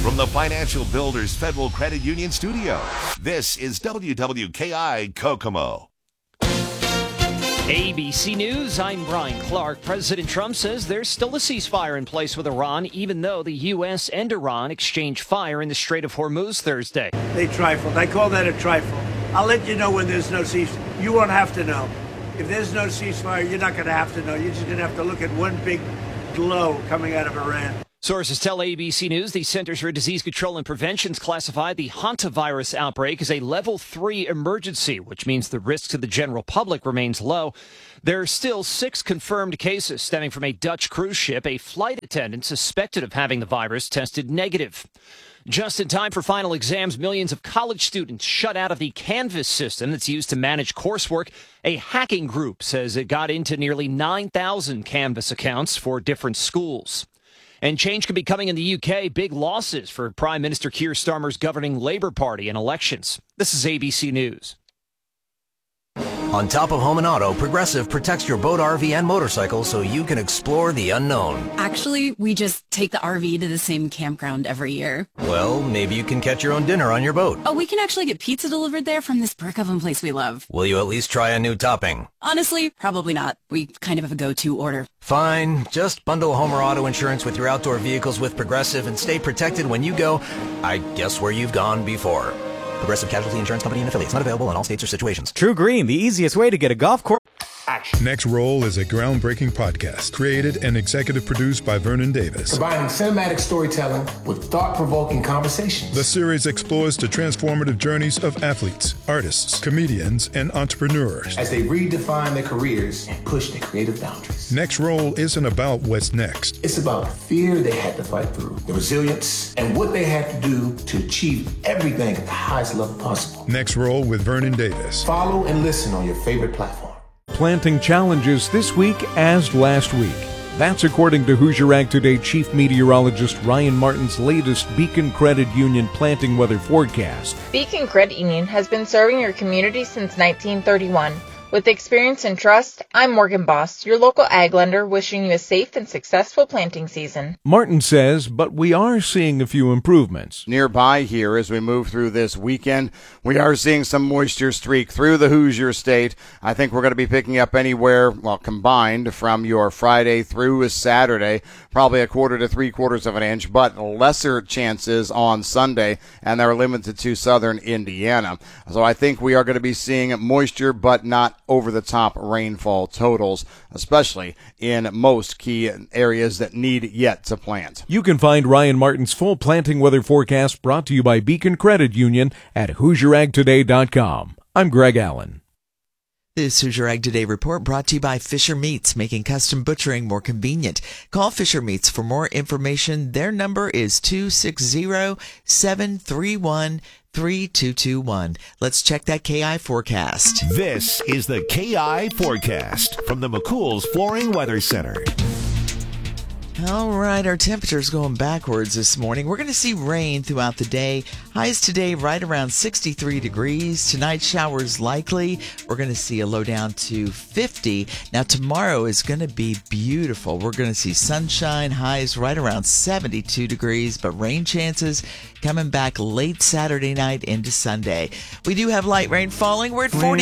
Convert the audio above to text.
From the Financial Builders Federal Credit Union Studio, this is WWKI Kokomo. ABC News, I'm Brian Clark. President Trump says there's still a ceasefire in place with Iran, even though the U.S. and Iran exchanged fire in the Strait of Hormuz Thursday. They trifled. I call that a trifle. I'll let you know when there's no ceasefire. You won't have to know. If there's no ceasefire, you're not going to have to know. You're just going to have to look at one big glow coming out of Iran. Sources tell ABC News the Centers for Disease Control and Prevention's classified the hantavirus outbreak as a level 3 emergency, which means the risk to the general public remains low. There are still 6 confirmed cases stemming from a Dutch cruise ship. A flight attendant suspected of having the virus tested negative. Just in time for final exams, millions of college students shut out of the Canvas system that's used to manage coursework. A hacking group says it got into nearly 9,000 Canvas accounts for different schools. And change could be coming in the UK. Big losses for Prime Minister Keir Starmer's governing Labour Party in elections. This is ABC News. On top of home and auto, Progressive protects your boat, RV, and motorcycle so you can explore the unknown. Actually, we just take the RV to the same campground every year. Well, maybe you can catch your own dinner on your boat. Oh, we can actually get pizza delivered there from this brick oven place we love. Will you at least try a new topping? Honestly, probably not. We kind of have a go-to order. Fine. Just bundle home or auto insurance with your outdoor vehicles with Progressive and stay protected when you go, I guess, where you've gone before. Progressive Casualty Insurance Company and affiliates. Not available in all states or situations. True Green, the easiest way to get a golf course. Action. Next Roll is a groundbreaking podcast created and executive produced by Vernon Davis. Combining cinematic storytelling with thought-provoking conversations. The series explores the transformative journeys of athletes, artists, comedians, and entrepreneurs as they redefine their careers and push their creative boundaries. Next Roll isn't about what's next. It's about the fear they had to fight through, the resilience, and what they had to do to achieve everything at the highest level possible. Next Roll with Vernon Davis. Follow and listen on your favorite platform. Planting challenges this week as last week. That's according to Hoosier Ag Today Chief Meteorologist Ryan Martin's latest Beacon Credit Union planting weather forecast. Beacon Credit Union has been serving your community since 1931. With experience and trust, I'm Morgan Boss, your local ag lender, wishing you a safe and successful planting season. Martin says, but we are seeing a few improvements. Nearby here, as we move through this weekend, we are seeing some moisture streak through the Hoosier State. I think we're going to be picking up anywhere, combined from your Friday through Saturday, probably 1/4 to 3/4 of an inch, but lesser chances on Sunday, and they're limited to southern Indiana. So I think we are going to be seeing moisture, but not over-the-top rainfall totals, especially in most key areas that need yet to plant. You can find Ryan Martin's full planting weather forecast brought to you by Beacon Credit Union at HoosierAgToday.com. I'm Greg Allen. This Hoosier Ag Today report brought to you by Fisher Meats, making custom butchering more convenient. Call Fisher Meats for more information. Their number is 260-731-3221. Let's check that KI forecast. This is the KI forecast from the McCool's Flooring Weather Center. All right, our temperature's going backwards this morning. We're going to see rain throughout the day. Highs today right around 63 degrees. Tonight, showers likely. We're going to see a low down to 50. Now, tomorrow is going to be beautiful. We're going to see sunshine, highs right around 72 degrees, but rain chances coming back late Saturday night into Sunday. We do have light rain falling. We're at 40.